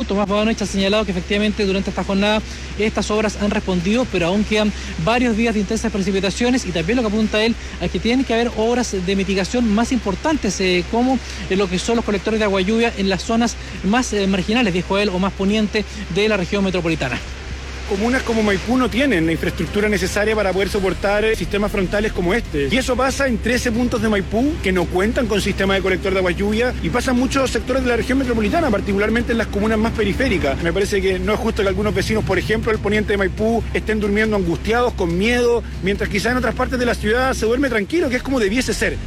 Tomás Bodanich, ha señalado que efectivamente durante esta jornada estas obras han respondido, pero aún quedan varios días de intensas precipitaciones, y también lo que apunta él a que tienen que haber obras de mitigación más importantes, como lo que son los colectores de agua lluvia en las zonas más marginales, dijo él, o más poniente de la región metropolitana. Comunas como Maipú no tienen la infraestructura necesaria para poder soportar sistemas frontales como este. Y eso pasa en 13 puntos de Maipú que no cuentan con sistema de colector de agua lluvia, y pasa en muchos sectores de la región metropolitana, particularmente en las comunas más periféricas. Me parece que no es justo que algunos vecinos, por ejemplo, del poniente de Maipú, estén durmiendo angustiados, con miedo, mientras quizás en otras partes de la ciudad se duerme tranquilo, que es como debiese ser.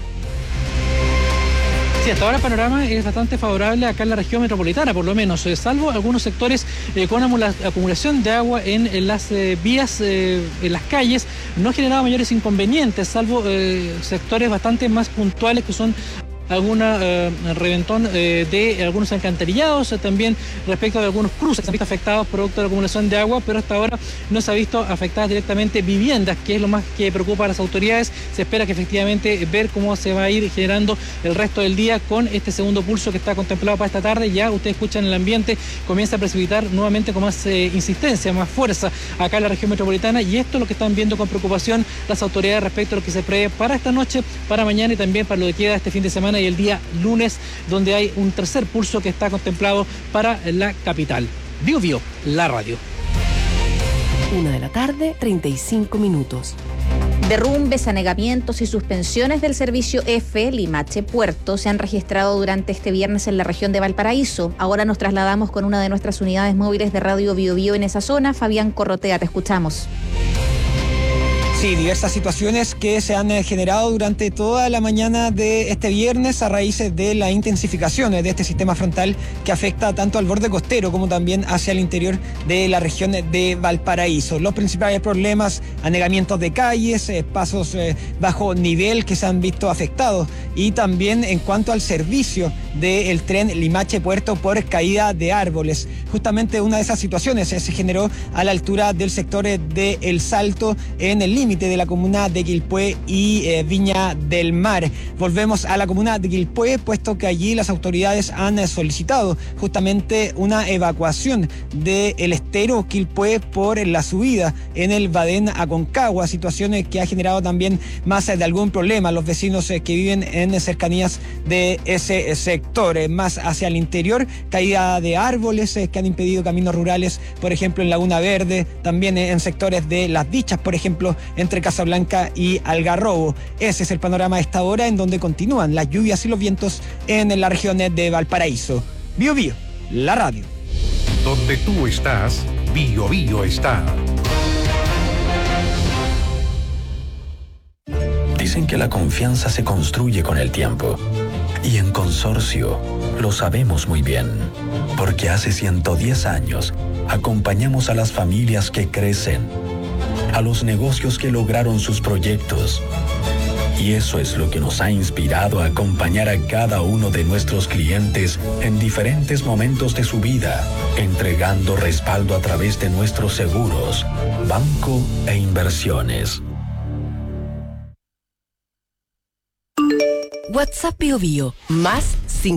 Sí, hasta ahora el panorama es bastante favorable acá en la región metropolitana, por lo menos, salvo algunos sectores con acumulación de agua en las vías, en las calles. No ha generado mayores inconvenientes, salvo sectores bastante más puntuales, que son alguna reventón de algunos alcantarillados, también respecto de algunos cruces que se han visto afectados producto de la acumulación de agua, pero hasta ahora no se ha visto afectadas directamente viviendas, que es lo más que preocupa a las autoridades. Se espera que efectivamente ver cómo se va a ir generando el resto del día con este segundo pulso que está contemplado para esta tarde. Ya ustedes escuchan el ambiente, comienza a precipitar nuevamente con más insistencia, más fuerza acá en la región metropolitana, y esto es lo que están viendo con preocupación las autoridades respecto a lo que se prevé para esta noche, para mañana y también para lo que queda este fin de semana y el día lunes, donde hay un tercer pulso que está contemplado para la capital. Bio Bio, la radio. 1:35 p.m. Derrumbes, anegamientos y suspensiones del servicio F Limache Puerto se han registrado durante este viernes en la región de Valparaíso. Ahora nos trasladamos con una de nuestras unidades móviles de Radio Bio Bio en esa zona. Fabián Corrotea, te escuchamos. Sí, diversas situaciones que se han generado durante toda la mañana de este viernes a raíz de la intensificación de este sistema frontal que afecta tanto al borde costero como también hacia el interior de la región de Valparaíso. Los principales problemas: anegamientos de calles, pasos bajo nivel que se han visto afectados, y también en cuanto al servicio del tren Limache Puerto por caída de árboles. Justamente una de esas situaciones se generó a la altura del sector de El Salto, en el límite de la comuna de Quilpué y Viña del Mar. Volvemos a la comuna de Quilpué, puesto que allí las autoridades han solicitado justamente una evacuación del estero Quilpué por la subida en el Badén Aconcagua, situaciones que ha generado también más de algún problema a los vecinos que viven en cercanías de ese sector. Más hacia el interior, caída de árboles que han impedido caminos rurales, por ejemplo en Laguna Verde, también en sectores de Las Dichas, por ejemplo, entre Casablanca y Algarrobo. Ese es el panorama a esta hora, en donde continúan las lluvias y los vientos en la región de Valparaíso. Bio Bio, la radio. Donde tú estás, Bio Bio está. Dicen que la confianza se construye con el tiempo. Y en Consorcio lo sabemos muy bien, porque hace 110 años acompañamos a las familias que crecen, a los negocios que lograron sus proyectos. Y eso es lo que nos ha inspirado a acompañar a cada uno de nuestros clientes en diferentes momentos de su vida, entregando respaldo a través de nuestros seguros, banco e inversiones. WhatsApp Bio Bio, más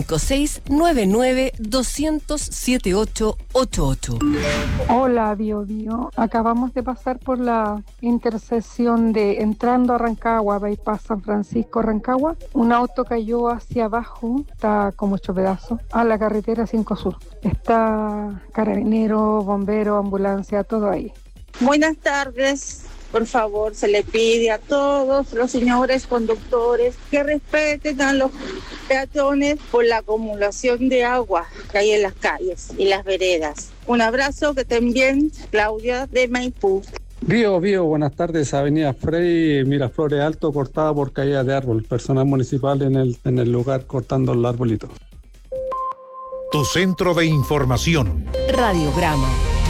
5699-200-7888. Hola Bio Bio, acabamos de pasar por la intersección de entrando a Rancagua, Bypass San Francisco, Rancagua. Un auto cayó hacia abajo, está como hecho pedazo, a la carretera 5 Sur. Está carabinero, bombero, ambulancia, todo ahí. Buenas tardes. Por favor, se le pide a todos los señores conductores que respeten a los peatones por la acumulación de agua que hay en las calles y las veredas. Un abrazo, que estén bien. Claudia de Maipú. Bio Bio, buenas tardes. Avenida Frey, Miraflores Alto, cortada por caída de árbol. Personal municipal en el lugar cortando el arbolito. Tu centro de información. Radiograma.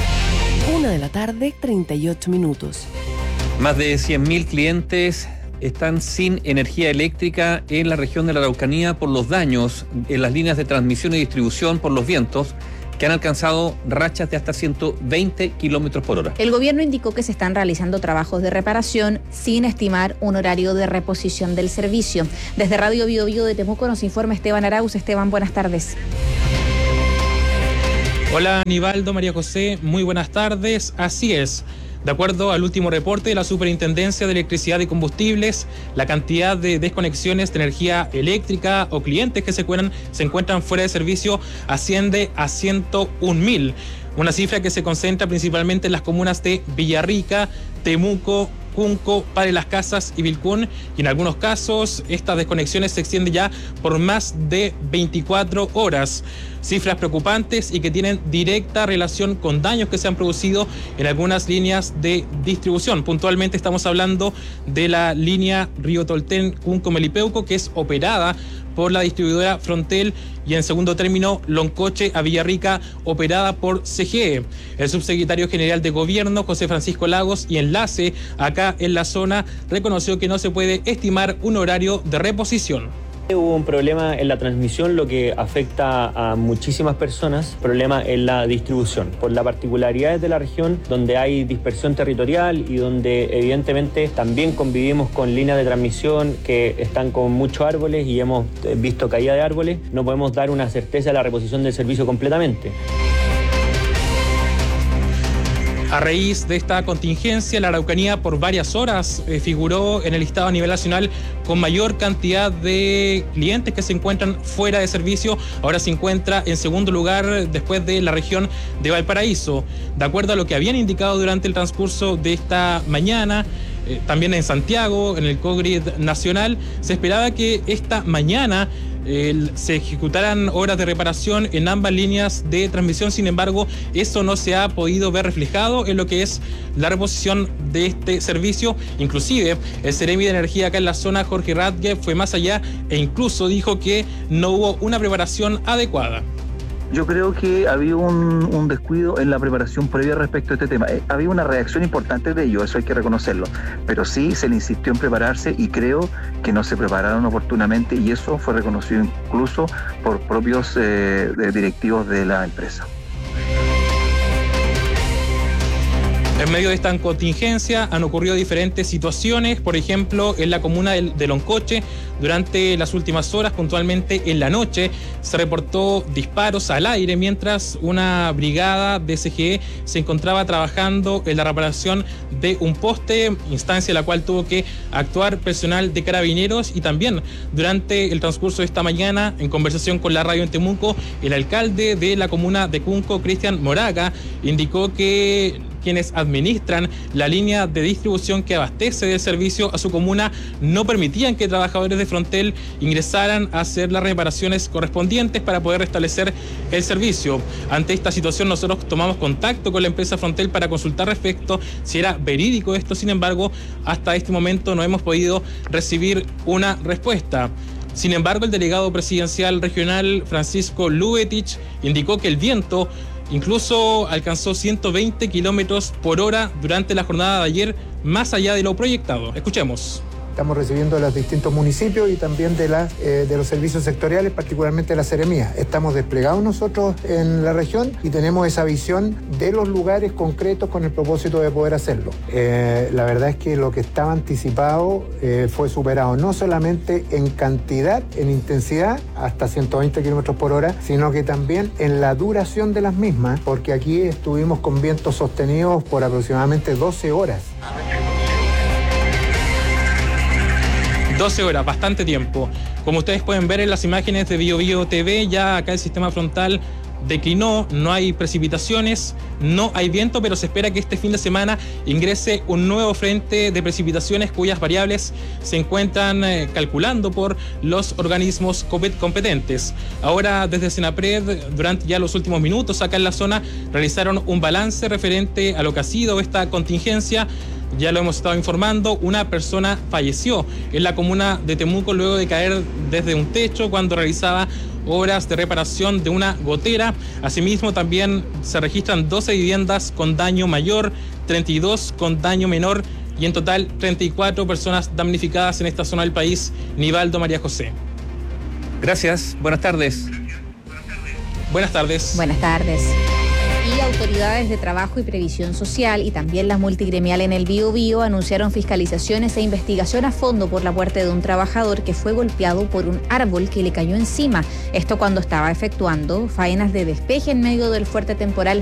1:38 p.m. Más de 100.000 clientes están sin energía eléctrica en la región de la Araucanía por los daños en las líneas de transmisión y distribución por los vientos, que han alcanzado rachas de hasta 120 kilómetros por hora. El gobierno indicó que se están realizando trabajos de reparación sin estimar un horario de reposición del servicio. Desde Radio Bio Bio de Temuco nos informa Esteban Arauz. Esteban, buenas tardes. Hola Nivaldo, María José, muy buenas tardes. Así es. De acuerdo al último reporte de la Superintendencia de Electricidad y Combustibles, la cantidad de desconexiones de energía eléctrica o clientes que se encuentran fuera de servicio asciende a 101.000. Una cifra que se concentra principalmente en las comunas de Villarrica, Temuco, Cunco, Padre Las Casas y Vilcún, y en algunos casos estas desconexiones se extienden ya por más de 24 horas. Cifras preocupantes y que tienen directa relación con daños que se han producido en algunas líneas de distribución. Puntualmente estamos hablando de la línea Río Tolten, Cunco, Melipeuco, que es operada por la distribuidora Frontel, y en segundo término Loncoche a Villarrica, operada por CGE. El subsecretario general de Gobierno, José Francisco Lagos, y enlace acá en la zona, reconoció que no se puede estimar un horario de reposición. Hubo un problema en la transmisión, lo que afecta a muchísimas personas, problema en la distribución, por las particularidades de la región donde hay dispersión territorial y donde evidentemente también convivimos con líneas de transmisión que están con muchos árboles y hemos visto caída de árboles. No podemos dar una certeza de la reposición del servicio completamente. A raíz de esta contingencia, la Araucanía por varias horas figuró en el listado a nivel nacional con mayor cantidad de clientes que se encuentran fuera de servicio. Ahora se encuentra en segundo lugar después de la región de Valparaíso. De acuerdo a lo que habían indicado durante el transcurso de esta mañana, también en Santiago, en el COGRID nacional, se esperaba que esta mañana se ejecutaran obras de reparación en ambas líneas de transmisión. Sin embargo, eso no se ha podido ver reflejado en lo que es la reposición de este servicio. Inclusive, el Seremi de Energía acá en la zona, Jorge Radke, fue más allá e incluso dijo que no hubo una preparación adecuada. Yo creo que había un descuido en la preparación previa respecto a este tema. Había una reacción importante de ello, eso hay que reconocerlo. Pero sí se le insistió en prepararse y creo que no se prepararon oportunamente, y eso fue reconocido incluso por propios directivos de la empresa. En medio de esta contingencia han ocurrido diferentes situaciones, por ejemplo, en la comuna de Loncoche, durante las últimas horas, puntualmente en la noche, se reportó disparos al aire mientras una brigada de CGE se encontraba trabajando en la reparación de un poste, instancia en la cual tuvo que actuar personal de Carabineros. Y también durante el transcurso de esta mañana, en conversación con la radio en Temuco, el alcalde de la comuna de Cunco, Cristian Moraga, indicó que quienes administran la línea de distribución que abastece del servicio a su comuna no permitían que trabajadores de Frontel ingresaran a hacer las reparaciones correspondientes para poder restablecer el servicio. Ante esta situación, nosotros tomamos contacto con la empresa Frontel para consultar respecto si era verídico esto. Sin embargo, hasta este momento no hemos podido recibir una respuesta. Sin embargo, el delegado presidencial regional, Francisco Lubetich, indicó que el viento incluso alcanzó 120 kilómetros por hora durante la jornada de ayer, más allá de lo proyectado. Escuchemos. Estamos recibiendo de los distintos municipios y también de los servicios sectoriales, particularmente la Seremía. Estamos desplegados nosotros en la región y tenemos esa visión de los lugares concretos con el propósito de poder hacerlo. La verdad es que lo que estaba anticipado fue superado, no solamente en cantidad, en intensidad, hasta 120 kilómetros por hora, sino que también en la duración de las mismas, porque aquí estuvimos con vientos sostenidos por aproximadamente 12 horas. 12 horas, bastante tiempo. Como ustedes pueden ver en las imágenes de BioBio TV, ya acá el sistema frontal declinó, no hay precipitaciones, no hay viento, pero se espera que este fin de semana ingrese un nuevo frente de precipitaciones cuyas variables se encuentran calculando por los organismos competentes. Ahora, desde Senapred, durante ya los últimos minutos acá en la zona, realizaron un balance referente a lo que ha sido esta contingencia. Ya lo hemos estado informando, una persona falleció en la comuna de Temuco luego de caer desde un techo cuando realizaba obras de reparación de una gotera. Asimismo, también se registran 12 viviendas con daño mayor, 32 con daño menor y en total 34 personas damnificadas en esta zona del país. Nivaldo, María José. Gracias, buenas tardes. Buenas tardes. Buenas tardes. Y autoridades de trabajo y previsión social y también la multigremial en el Biobío anunciaron fiscalizaciones e investigación a fondo por la muerte de un trabajador que fue golpeado por un árbol que le cayó encima. Esto cuando estaba efectuando faenas de despeje en medio del fuerte temporal